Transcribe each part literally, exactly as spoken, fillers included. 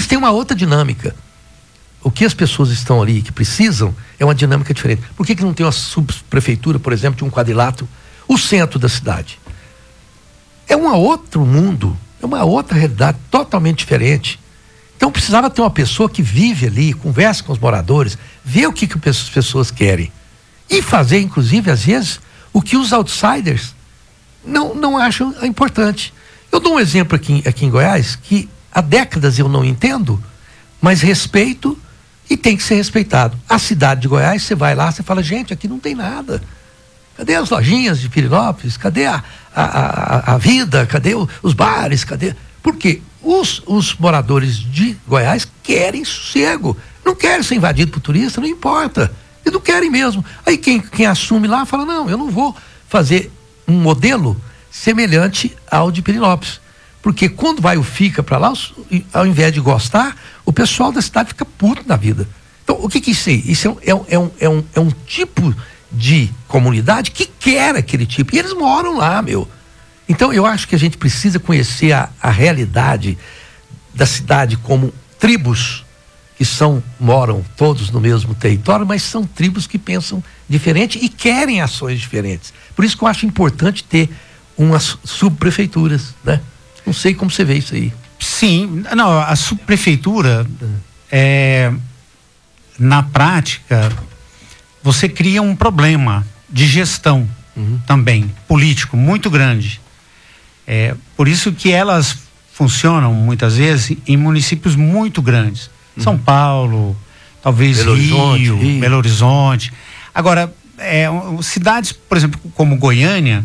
Eles têm uma outra dinâmica. O que as pessoas estão ali, que precisam, é uma dinâmica diferente. Por que que não tem uma subprefeitura, por exemplo, de um quadrilátero, o centro da cidade? É um outro mundo, é uma outra realidade totalmente diferente. Então precisava ter uma pessoa que vive ali, conversa com os moradores, vê o que, que as pessoas querem. E fazer, inclusive, às vezes, o que os outsiders não, não acham importante. Eu dou um exemplo aqui, aqui em Goiás, que há décadas eu não entendo, mas respeito e tem que ser respeitado. A cidade de Goiás, você vai lá, você fala, gente, aqui não tem nada. Cadê as lojinhas de Pirenópolis? Cadê a, a, a, a vida? Cadê o, os bares? Cadê? Porque os, os moradores de Goiás querem sossego. Não querem ser invadidos por turista, não importa. Eles não querem mesmo. Aí quem, quem assume lá fala, não, eu não vou fazer um modelo semelhante ao de Pirenópolis. Porque quando vai o FICA para lá, ao invés de gostar, o pessoal da cidade fica puto na vida. Então, o que que isso é? Isso é um, é um, é um, é um tipo de comunidade que quer aquele tipo. E eles moram lá, meu. Então, eu acho que a gente precisa conhecer a, a realidade da cidade como tribos que são, moram todos no mesmo território, mas são tribos que pensam diferente e querem ações diferentes. Por isso que eu acho importante ter umas subprefeituras, né? Não sei como você vê isso aí. Sim, não, a subprefeitura, é, na prática, você cria um problema de gestão uhum. também, político, muito grande. É, por isso que elas funcionam, muitas vezes, em municípios muito grandes. Uhum. São Paulo, talvez Belo Rio, Horizonte, Rio, Belo Horizonte. Agora, é, cidades, por exemplo, como Goiânia,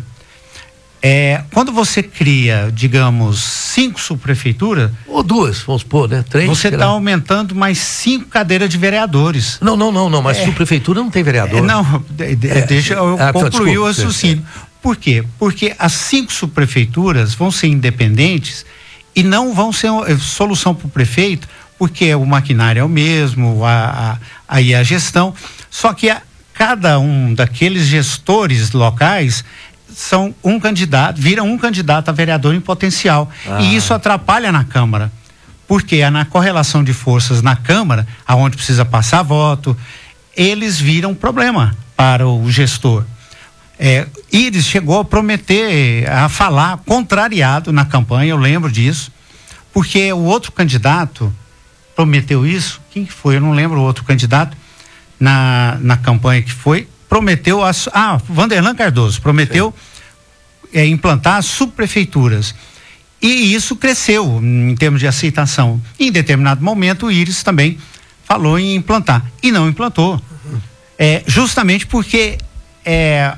É, quando você cria, digamos, cinco subprefeituras... Ou duas, vamos supor, né? Três. Você está aumentando mais cinco cadeiras de vereadores. Não, não, não, não, mas é, subprefeitura não tem vereador. É, não, de, de, é, deixa eu ah, concluir o raciocínio. Por quê? Porque as cinco subprefeituras vão ser independentes e não vão ser solução para o prefeito, porque o maquinário é o mesmo, a, a, aí a gestão. Só que a, cada um daqueles gestores locais... são um candidato, viram um candidato a vereador em potencial. Ah. E isso atrapalha na Câmara. Porque na correlação de forças na Câmara, aonde precisa passar voto, eles viram problema para o gestor. É, Iris chegou a prometer, a falar, contrariado na campanha, eu lembro disso, porque o outro candidato prometeu isso. Quem que foi? Eu não lembro o outro candidato na, na campanha que foi. Prometeu, as, ah, Vanderlan Cardoso prometeu é, implantar as subprefeituras. E isso cresceu em termos de aceitação. Em determinado momento, o Iris também falou em implantar. E não implantou. Uhum. É, justamente porque é,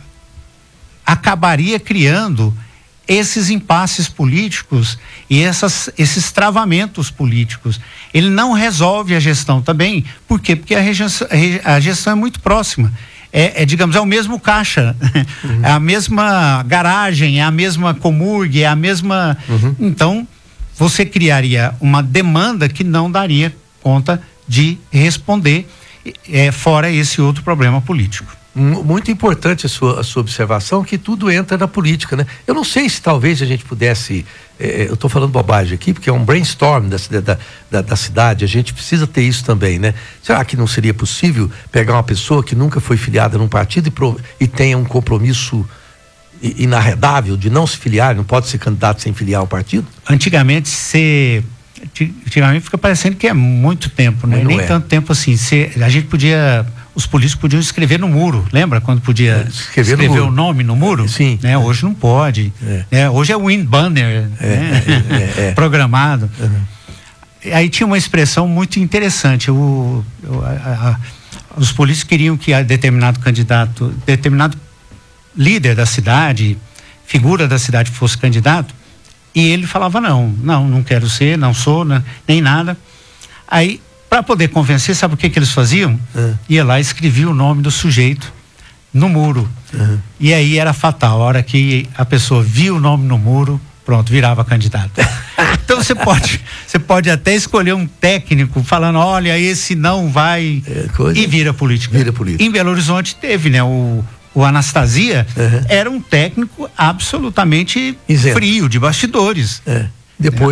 acabaria criando esses impasses políticos e essas, esses travamentos políticos. Ele não resolve a gestão também. Por quê? Porque a, rejeição, a gestão é muito próxima. É, é, digamos, é o mesmo caixa, uhum. é a mesma garagem, é a mesma comurgue, é a mesma... Uhum. Então, você criaria uma demanda que não daria conta de responder, é, fora esse outro problema político. Muito importante a sua, a sua observação, que tudo entra na política, né? Eu não sei se talvez a gente pudesse, eh, eu estou falando bobagem aqui, porque é um brainstorm da, da, da, da cidade, a gente precisa ter isso também, né? Será que não seria possível pegar uma pessoa que nunca foi filiada num partido e, pro, e tenha um compromisso inarredável de não se filiar, não pode ser candidato sem filiar ao partido? Antigamente, se... Antigamente fica parecendo que é muito tempo, né? Nem é. tanto tempo assim. Se, a gente podia, os políticos podiam escrever no muro, lembra? Quando podia escrever, escrever no o nome no muro? Sim. Né? Hoje não pode. É. É, hoje é wind banner, é, né? é, é, é. programado. Uhum. Aí tinha uma expressão muito interessante. O, o, a, a, os políticos queriam que a determinado candidato, determinado líder da cidade, figura da cidade fosse candidato. E ele falava, não, não, não quero ser, não sou, né, nem nada. Aí, para poder convencer, sabe o que que eles faziam? Uhum. Ia lá e escrevia o nome do sujeito no muro. Uhum. E aí era fatal. A hora que a pessoa via o nome no muro, pronto, virava candidato. Então você pode, você pode até escolher um técnico falando, olha, esse não vai, é, coisa... e vira político. Vira político. Em Belo Horizonte teve, né, o... O Anastasia uhum. era um técnico absolutamente isento, frio, de bastidores. É. Depois? É.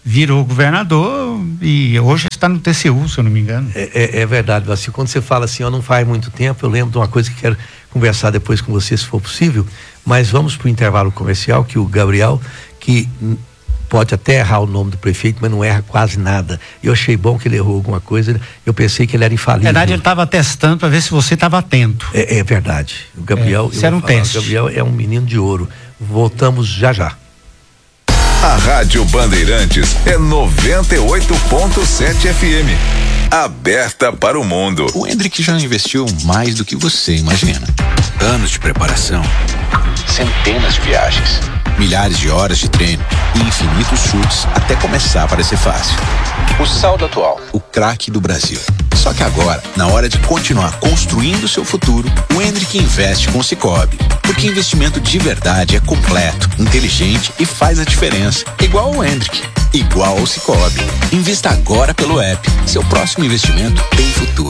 virou governador e hoje está no T C U, se eu não me engano. É, é, é verdade, Vacil. Quando você fala assim, ó, não faz muito tempo, eu lembro de uma coisa que quero conversar depois com você, se for possível, mas vamos para o intervalo comercial, que o Gabriel, que pode até errar o nome do prefeito, mas não erra quase nada. Eu achei bom que ele errou alguma coisa, eu pensei que ele era infalível. Na verdade, ele estava testando para ver se você estava atento. É, é verdade. O Gabriel, é, isso era um falar, teste. O Gabriel é um menino de ouro. Voltamos já já. A Rádio Bandeirantes é noventa e oito ponto sete F M. Aberta para o mundo. O Hendrick já investiu mais do que você imagina. Anos de preparação, centenas de viagens, milhares de horas de treino e infinitos chutes até começar a parecer fácil. O saldo atual, o craque do Brasil. Só que agora, na hora de continuar construindo seu futuro, o Hendrick investe com o Sicoob. Porque investimento de verdade é completo, inteligente e faz a diferença. Igual o Hendrick, igual o Sicoob. Invista agora pelo app. Seu próximo investimento tem futuro.